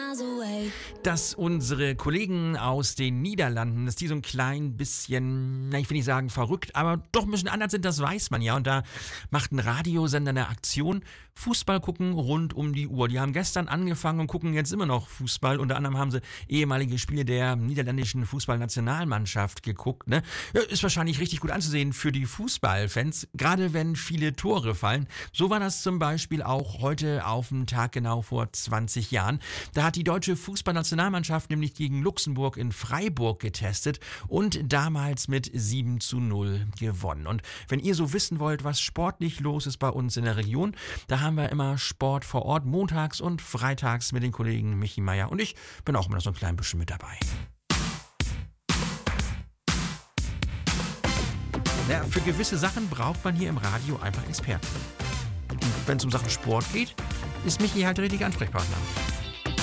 Dass unsere Kollegen aus den Niederlanden, dass die so ein klein bisschen, ich will nicht sagen verrückt, aber doch ein bisschen anders sind, das weiß man ja. Und da macht ein Radiosender eine Aktion, Fußball gucken rund um die Uhr. Die haben gestern angefangen und gucken jetzt immer noch Fußball. Unter anderem haben sie ehemalige Spiele der niederländischen Fußballnationalmannschaft geguckt. Ne? Ja, ist wahrscheinlich richtig gut anzusehen für die Fußballfans, gerade wenn viele Tore fallen. So war das zum Beispiel auch heute auf dem Tag genau vor 20 Jahren. Da hat die deutsche Fußballnationalmannschaft nämlich gegen Luxemburg in Freiburg getestet und damals mit 7:0 gewonnen. Und wenn ihr so wissen wollt, was sportlich los ist bei uns in der Region, da haben wir immer Sport vor Ort, montags und freitags mit den Kollegen Michi Meier. Und ich bin auch immer so ein klein bisschen mit dabei. Ja, für gewisse Sachen braucht man hier im Radio einfach Experten. Und wenn es um Sachen Sport geht, ist Michi halt der richtige Ansprechpartner.